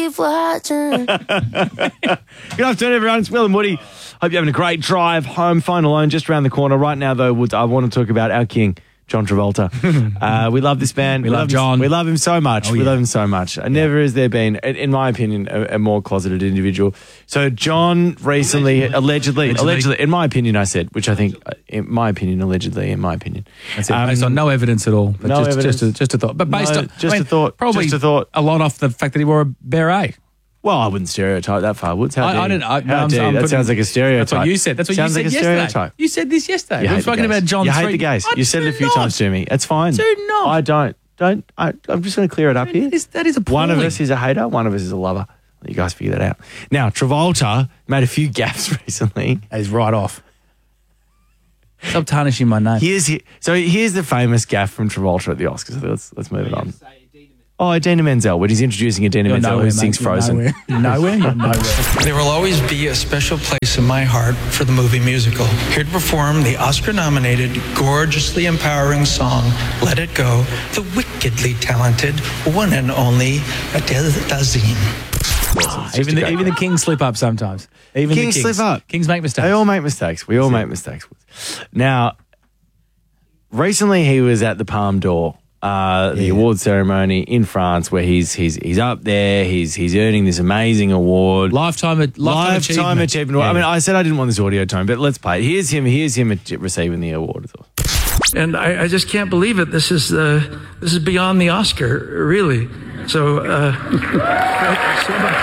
keep watching. Good afternoon, everyone. It's Will and Woody. Hope you're having a great drive home. Phone alone, just around the corner. Right now, though, Woods, I want to talk about our king, John Travolta. We love this man. We love John. We love him so much. We love him so much. Never has there been, in my opinion, a more closeted individual. So John recently, allegedly, in my opinion, I said, which I think, in my opinion, allegedly, in my opinion. That's it. Based on no evidence at all. But no just, evidence. Just a thought. But based on a thought. Probably just a thought. A lot off the fact that he wore a beret. Well, I wouldn't stereotype that far, Woods. How dare you? How dare you? That sounds like a stereotype. That's what you said. That's what sounds you said like a yesterday. Stereotype. You said this yesterday. You We were hate the talking gays. about John. You hate the gays. You said it a few times to me. It's fine. Do not. I don't. I'm just going to clear it up here. That is appalling. One of us is a hater. One of us is a lover. You guys figure that out. Now, Travolta made a few gaffes recently. He's right off. Stop tarnishing my name. Here's the famous gaffe from Travolta at the Oscars. Let's move it on. Oh, Idina Menzel, when he's introducing Idina Menzel who sings Frozen. Nowhere. You're nowhere. There will always be a special place in my heart for the movie musical. Here to perform the Oscar-nominated, gorgeously empowering song, Let It Go, the wickedly talented, one and only Adele Dazeem. Even the kings slip up sometimes. Even Kings the kings slip up. Kings make mistakes. They all make mistakes. We all make mistakes. Now, recently he was at the Palme d'Or, the award ceremony in France, where he's up there. He's earning this amazing award, lifetime achievement. Yeah. I mean, I said I didn't want this audio tone, but let's play it. Here's him receiving the award. And I just can't believe it. This is beyond the Oscar, really. So, thank you so much.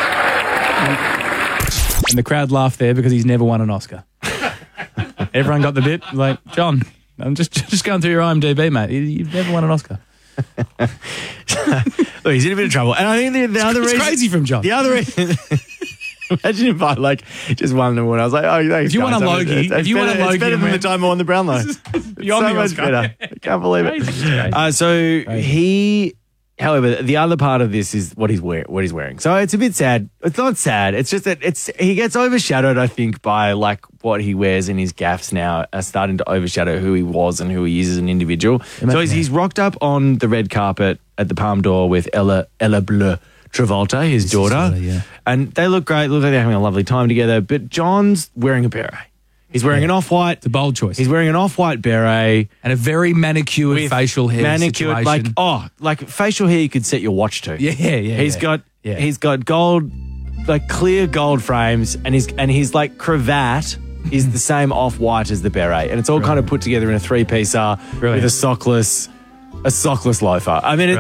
And the crowd laughed there because he's never won an Oscar. Everyone got the bit. Like, John, I'm just going through your IMDb, mate. You've never won an Oscar. Look, he's in a bit of trouble. And I think the other reason... It's crazy from John. The other reason... Imagine if I just won an award. I was like, oh, thanks. If you won a Logie, it's better than the time I won the Brownlow. Beyond so the much Oscar. better. I can't believe it. Crazy. He... However, the other part of this is what he's wearing. So it's a bit sad. It's not sad. It's just that he gets overshadowed, I think, by like what he wears in his gaffes now are starting to overshadow who he was and who he is as an individual. So he's rocked up on the red carpet at the Palme d'Or with Ella Bleu Travolta, his daughter. And they look great. Look like they're having a lovely time together. But John's wearing a beret. He's wearing an off-white. It's a bold choice. He's wearing an off-white beret. And a very manicured facial hair situation. like facial hair you could set your watch to. He's got gold, like clear gold frames, and his like cravat is the same off-white as the beret. And it's all kind of put together in a three-piecer with a sockless loafer. I mean,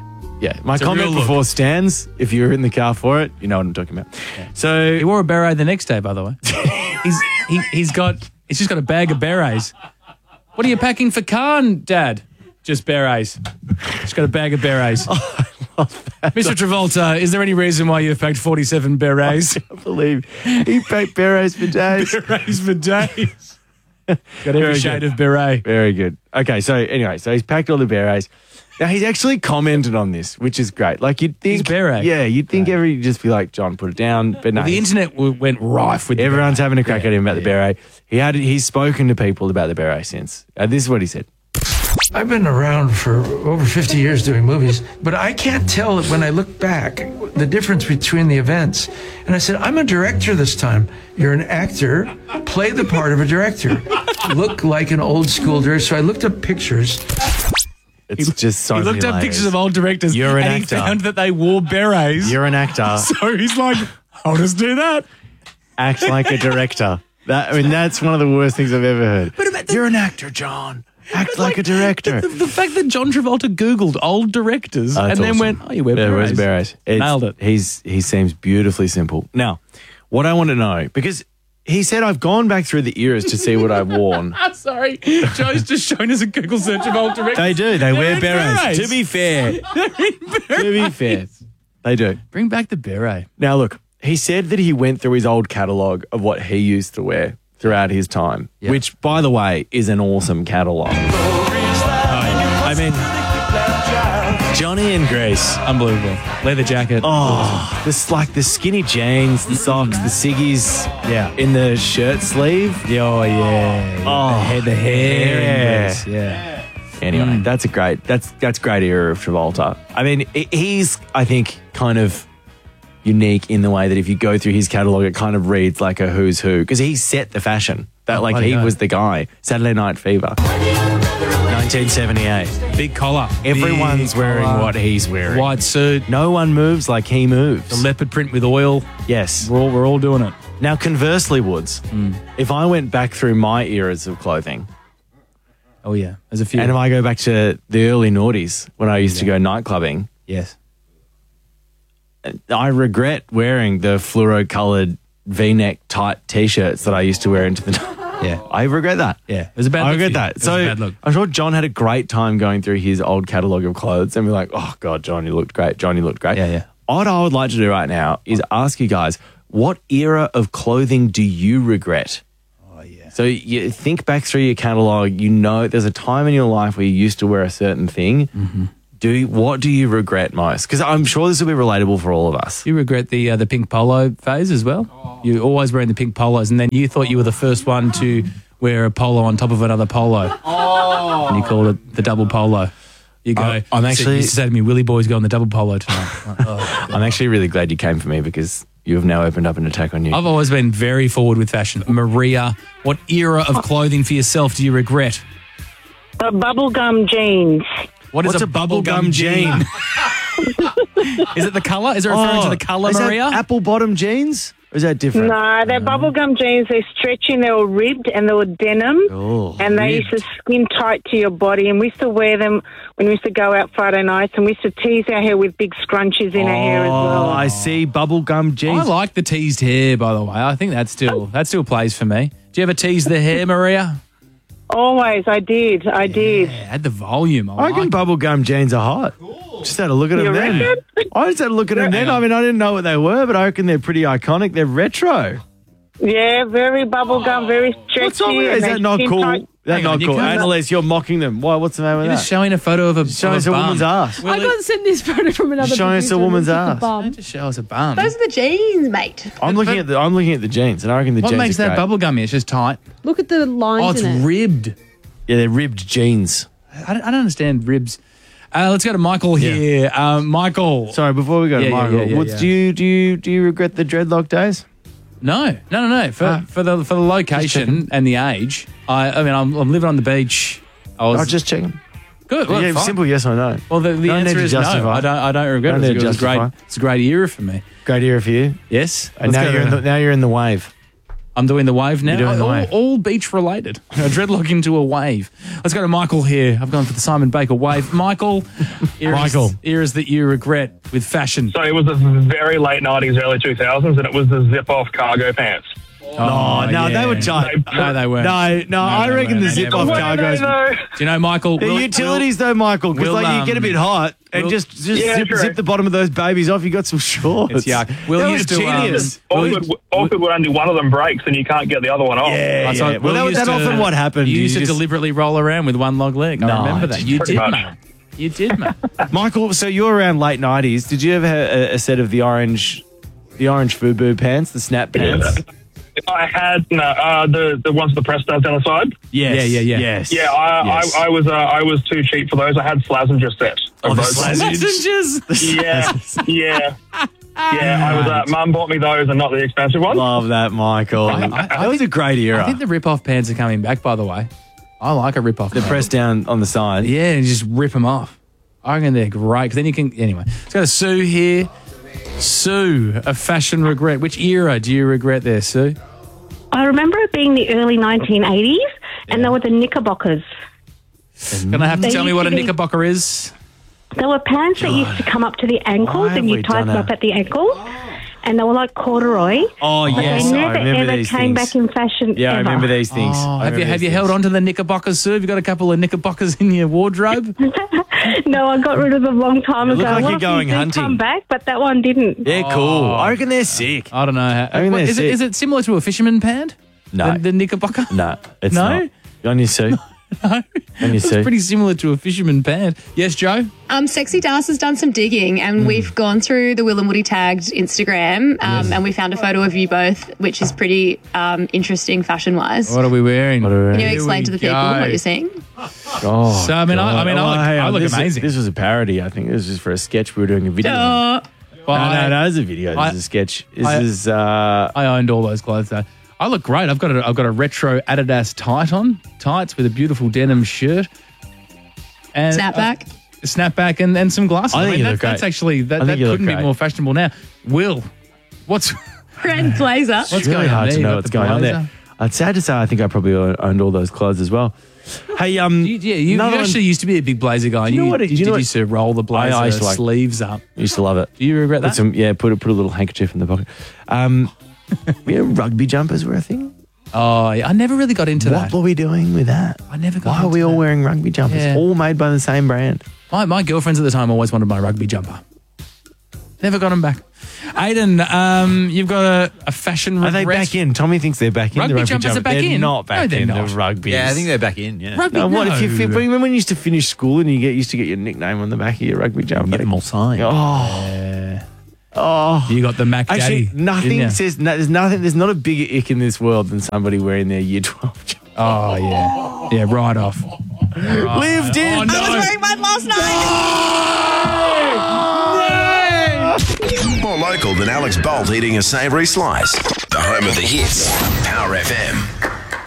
my It's a comment real before stands, if you're in the car for it, you know what I'm talking about. Yeah. So he wore a beret the next day, by the way. He's just got a bag of berets. What are you packing for Cannes, Dad? Just berets. Just got a bag of berets. Oh, I love that. Mr. Travolta, is there any reason why you've packed 47 berets? I can't believe he packed berets for days. Berets for days. Got every shade of beret. Very good. Okay, so anyway, he's packed all the berets. Now, he's actually commented on this, which is great. Like, you'd think... He's beret. Yeah, you'd think you'd just be like, John, put it down. But no. The internet went rife with everyone's having a crack at him about the beret. He's spoken to people about the beret since. This is what he said. I've been around for over 50 years doing movies, but I can't tell when I look back the difference between the events. And I said, I'm a director this time. You're an actor. Play the part of a director. Look like an old school director. So I looked up pictures. It's just so He looked up pictures of old directors You're an and actor. he found that they wore berets. You're an actor. So he's like, I'll just do that. Act like a director. That's one of the worst things I've ever heard. You're an actor, John. Act like a director. The fact that John Travolta Googled old directors and then went, oh, you wear berets. Berets. Nailed it. He seems beautifully simple. Now, what I want to know, because he said, I've gone back through the eras to see what I've worn. Sorry. Joe's just shown us a Google search of old directors. They do. They wear berets. To be fair. They do. Bring back the beret. Now, look, he said that he went through his old catalogue of what he used to wear throughout his time, which, by the way, is an awesome catalogue. I mean, Johnny and Grace. Unbelievable. Leather jacket. Oh, this like the skinny jeans, the socks, the ciggies in the shirt sleeve. Oh, yeah. Oh, the hair. Yeah. Anyway, that's great era of Travolta. I mean, he's, I think, kind of, unique in the way that if you go through his catalogue, it kind of reads like a who's who because he set the fashion. That like he was the guy. Saturday Night Fever, 1978. Big collar. Everyone's Big wearing collar. what he's wearing. White suit. No one moves like he moves. The leopard print with oil. Yes. We're all doing it. Now, conversely, Woods, if I went back through my eras of clothing, Oh, yeah. There's a few. and if I go back to the early noughties when I used to go night clubbing, Yes. I regret wearing the fluoro-coloured V-neck tight T-shirts that I used to wear into the night. Yeah. I regret that. Yeah. It was a bad I look. regret for you. that. It was So a bad look. I'm sure John had a great time going through his old catalogue of clothes and be like, oh, God, John, you looked great. John, you looked great. Yeah, yeah. What I would like to do right now is ask you guys, what era of clothing do you regret? Oh, yeah. So you think back through your catalogue, you know there's a time in your life where you used to wear a certain thing. Mm-hmm. What do you regret most? Because I'm sure this will be relatable for all of us. You regret the pink polo phase as well? You're always wearing the pink polos, and then you thought you were the first one to wear a polo on top of another polo. Oh. And you called it the double polo. You go, I'm you actually- used to say to me, Willie Boy's going the double polo tonight. Like, oh. I'm actually really glad you came for me because you have now opened up an attack on you. I've always been very forward with fashion. Maria, what era of clothing for yourself do you regret? The bubblegum jeans. What's a bubblegum jean? Is it the colour? Is it referring to the colour, is that Maria? apple bottom jeans? Or is that different? No, they're bubblegum jeans. They're stretchy and they were ribbed and they were denim. Oh, and they used to skin tight to your body. And we used to wear them when we used to go out Friday nights. And we used to tease our hair with big scrunchies in our hair as well. I see bubblegum jeans. I like the teased hair, by the way. I think that still plays for me. Do you ever tease the hair, Maria? Always, I did. I did. Yeah, had the volume. I reckon bubblegum jeans are hot. Just had a look at them You then. reckon? I just had a look at them then. I mean, I didn't know what they were, but I reckon they're pretty iconic. They're retro. Yeah, very bubblegum, very stretchy. What's wrong with that? Is and that they not skin cool? tight. That's Hang not on, you cool. can't- Annalise, you're mocking them. Why? What's the name of You're that? just showing a photo of a Showing of us a woman's ass. I got sent this photo from another. Showing us a producer. woman's Look at the ass. bum. Don't just show us a bum. Those are the jeans, mate. I'm looking at the jeans, and I reckon the What jeans makes are that great. bubblegummy? It's just tight. Look at the lines Oh, it's in it. ribbed. Yeah, they're ribbed jeans. I don't understand ribs. Let's go to Michael here. Michael. Sorry, before we go to Yeah, yeah, Michael, yeah, yeah, Woods, yeah. do you regret the dreadlock days? No. For the location and the age, I mean, I'm living on the beach. I'll just check them. Good. Well, Yeah, fine. simple yes or no. Well, the Don't need answer to is no. justify. I don't regret Don't it. need to It was a great. justify. It's a great era for me. Great era for you. Yes. And Let's now go you're to- in the wave. I'm doing the wave now. You're doing the all, wave. all beach related. A dreadlock into a wave. Let's go to Michael here. I've gone for the Simon Baker wave. Michael, eras that you regret with fashion. So it was the very late 90s, early 2000s, and it was the zip-off cargo pants. Oh, no, yeah. they were tight. No, they weren't. No, I they reckon weren't. the They zip never off were. cargoes. No. Do you know, Michael? They're utilities though, Michael, because we'll, like you get a bit hot and we'll- just Yeah, zip, true. zip the bottom of those babies off. You got some shorts. It's yuck. Will that used was to, genius. Awkward when only one of them breaks and you can't get the other one off. Yeah, So yeah. Well, that was used that to- often what happened. You used to just- deliberately roll around with one long leg. I No, remember that. You pretty did, much. mate. You did, mate. Michael, so you're around late 90s. Did you ever have a set of the orange FUBU pants, the snap pants? I had the ones with the press studs down the side. Yes. Yeah. Yes. Yeah, Yes. I was too cheap for those. I had Slazenger sets. Oh, of the those. Slazengers. Yeah. I was. Mum bought me those and not the expensive ones. Love that, Michael. that was a great era. I think the rip-off pants are coming back, by the way. I like a rip-off. the press down on the side. Yeah, and you just rip them off. I reckon they're great because then you can. Anyway, let's go to Sue here. Sue, a fashion regret. Which era do you regret there, Sue? I remember it being the early 1980s, and there were the knickerbockers. Gonna have to They tell me used what a to be- knickerbocker is. There were pants that used to come up to the ankles, Why and have you we tied done them a- up at the ankles, and they were like corduroy. Oh, But yes. they I never remember ever these came things. back in fashion. Yeah, I ever. remember these things. Oh, I have you remember these held things. on to the knickerbockers, Sue? Have you got a couple of knickerbockers in your wardrobe? No, I got rid of them a long time You ago. look like A lot you're of them going did hunting. come back, but that one didn't. They're cool. I reckon they're sick. I don't know. I mean, What, they're is sick. it similar to a fisherman pant? No. The knickerbocker? No, it's No? not. On your suit. No. On your It's suit. pretty similar to a fisherman pant. Yes, Joe? Sexy Das has done some digging and we've gone through the Will and Woody tagged Instagram and we found a photo of you both, which is pretty interesting fashion-wise. What are we wearing? Can you Here explain we to the people go. what you're seeing? Oh, So, I mean, I God. look hang on. amazing. This was a parody. I think this was for a sketch we were doing a video. Well, Well, No, it's a video. This is a sketch. I owned all those clothes though. I look great. I've got a retro Adidas tights with a beautiful denim shirt. And snapback and some glasses. I think you look that's great. actually that you look couldn't be great. more fashionable now. Will, what's Red blazer. It's really going on hard there? to You know got what's the going on there. blazer. It's sad to say I think I probably owned all those clothes as well. Hey, you another one- actually used to be a big blazer guy. Do you know what- you do you know what- used to roll the blazer I used to like- sleeves up. used to love it. Do you regret that? Put a little handkerchief in the pocket. Rugby jumpers were a thing. Oh, yeah. I never really got into What that. were we doing with that? I never got Why are into we all that. wearing rugby jumpers? Yeah. All made by the same brand. My girlfriends at the time always wanted my rugby jumper. Never got them back. Aiden, you've got a fashion Are regret. they back in? Tommy thinks they're back in. Rugby the rugby jumpers are back they're in. not back No, they're in not. the rugby. Yeah, I think they're back in. Yeah. Rugby, No, what if you no. remember when you used to finish school and you used to get your nickname on the back of your rugby jumper? Get them all signed. You got the Mac Actually, Daddy. nothing didn't ya? says there's nothing. There's not a bigger ick in this world than somebody wearing their year 12 jumper. Oh, yeah. Yeah, right off. Lived in. Oh, no. I was wearing mine last night. More local than Alex Bolt eating a savoury slice. The home of the hits. Power FM.